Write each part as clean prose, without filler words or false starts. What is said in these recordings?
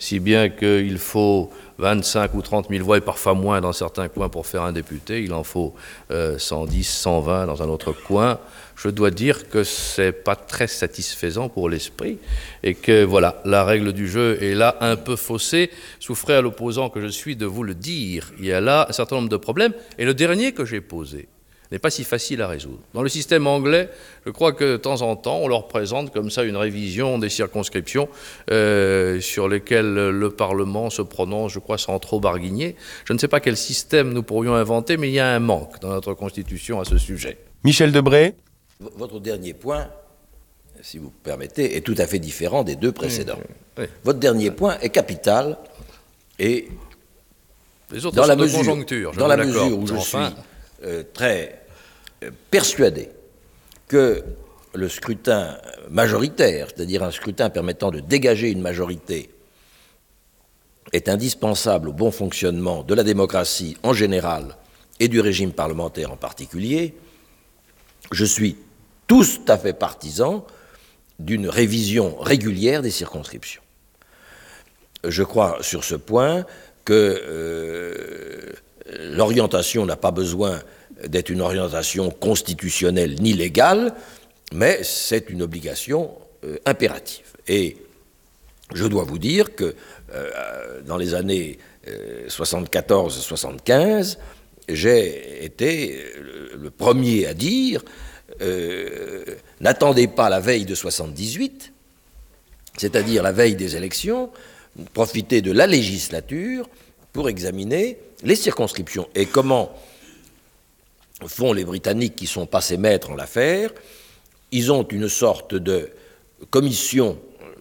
si bien qu'il faut 25 ou 30 000 voix, et parfois moins dans certains coins pour faire un député, il en faut 110, 120 dans un autre coin. Je dois dire que c'est pas très satisfaisant pour l'esprit, et que voilà, la règle du jeu est là un peu faussée. Souffrez à l'opposant que je suis de vous le dire. Il y a là un certain nombre de problèmes, et le dernier que j'ai posé n'est pas si facile à résoudre. Dans le système anglais, je crois que de temps en temps, on leur présente comme ça une révision des circonscriptions sur lesquelles le Parlement se prononce, je crois, sans trop barguigner. Je ne sais pas quel système nous pourrions inventer, mais il y a un manque dans notre Constitution à ce sujet. Michel Debré. Votre dernier point, si vous permettez, est tout à fait différent des deux précédents. Oui. Votre dernier point est capital et Les autres dans sont la de mesure, conjoncture, dans la mesure où je suis très persuadé que le scrutin majoritaire, c'est-à-dire un scrutin permettant de dégager une majorité, est indispensable au bon fonctionnement de la démocratie en général et du régime parlementaire en particulier, je suis tout à fait partisan d'une révision régulière des circonscriptions. Je crois sur ce point que l'orientation n'a pas besoin d'être une orientation constitutionnelle ni légale, mais c'est une obligation impérative. Et je dois vous dire que dans les années 74-75, j'ai été le premier à dire n'attendez pas la veille de 78, c'est-à-dire la veille des élections, profitez de la législature pour examiner les circonscriptions. Et comment font les Britanniques qui sont passés maîtres en l'affaire? Ils ont une sorte de commission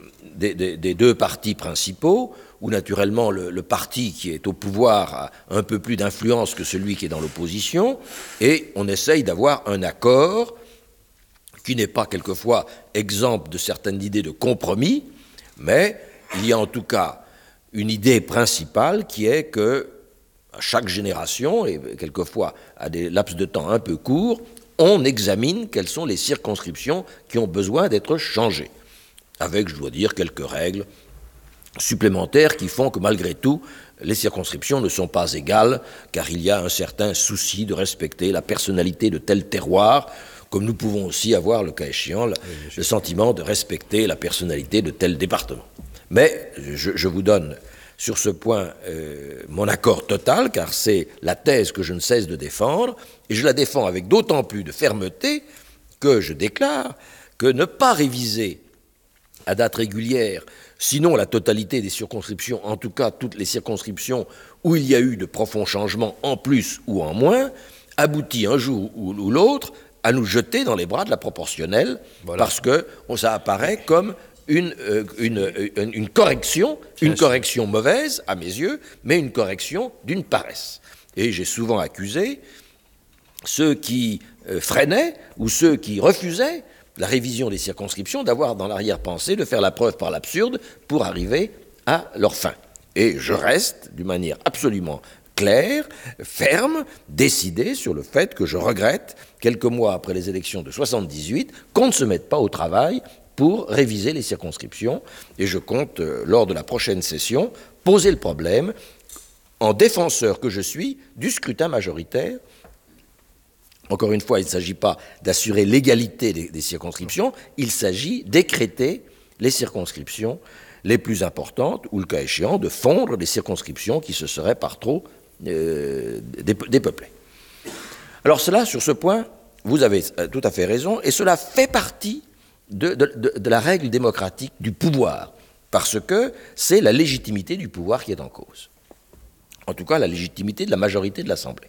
des deux partis principaux, où naturellement le parti qui est au pouvoir a un peu plus d'influence que celui qui est dans l'opposition, et on essaye d'avoir un accord qui n'est pas quelquefois exempt de certaines idées de compromis, mais il y a en tout cas une idée principale qui est que à chaque génération, et quelquefois à des laps de temps un peu courts, on examine quelles sont les circonscriptions qui ont besoin d'être changées, avec, je dois dire, quelques règles supplémentaires qui font que malgré tout, les circonscriptions ne sont pas égales, car il y a un certain souci de respecter la personnalité de tel terroir, comme nous pouvons aussi avoir, le cas échéant, le sentiment de respecter la personnalité de tel département. Mais je vous donne sur ce point mon accord total, car c'est la thèse que je ne cesse de défendre, et je la défends avec d'autant plus de fermeté que je déclare que ne pas réviser à date régulière, sinon la totalité des circonscriptions, en tout cas toutes les circonscriptions où il y a eu de profonds changements en plus ou en moins, aboutit un jour ou l'autre à nous jeter dans les bras de la proportionnelle, voilà. Parce que ça apparaît comme une correction, une correction mauvaise à mes yeux, mais une correction d'une paresse. Et j'ai souvent accusé ceux qui freinaient ou ceux qui refusaient la révision des circonscriptions d'avoir dans l'arrière-pensée de faire la preuve par l'absurde pour arriver à leur fin. Et je reste, d'une manière absolument claire, ferme, décidé sur le fait que je regrette, quelques mois après les élections de 78, qu'on ne se mette pas au travail pour réviser les circonscriptions. Et je compte, lors de la prochaine session, poser le problème, en défenseur que je suis, du scrutin majoritaire. Encore une fois, il ne s'agit pas d'assurer l'égalité des circonscriptions, il s'agit d'écrêter les circonscriptions les plus importantes, ou le cas échéant, de fondre les circonscriptions qui se seraient par trop dépeuplées. Alors cela, sur ce point, vous avez tout à fait raison, et cela fait partie de la règle démocratique du pouvoir, parce que c'est la légitimité du pouvoir qui est en cause. En tout cas, la légitimité de la majorité de l'Assemblée.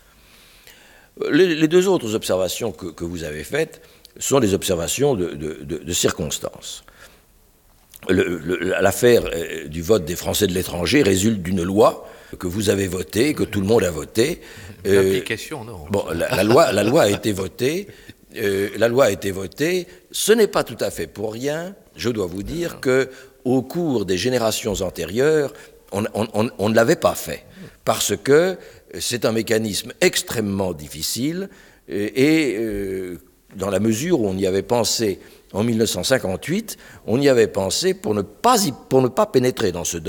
Les deux autres observations que vous avez faites sont des observations de circonstances. L'affaire du vote des Français de l'étranger résulte d'une loi que vous avez votée, que tout le monde a votée. L'application, non. Bon, la loi a été votée. La loi a été votée. Ce n'est pas tout à fait pour rien. Je dois vous dire que au cours des générations antérieures, on ne l'avait pas fait, parce que c'est un mécanisme extrêmement difficile et dans la mesure où on y avait pensé en 1958, on y avait pensé pour ne pas pénétrer dans ce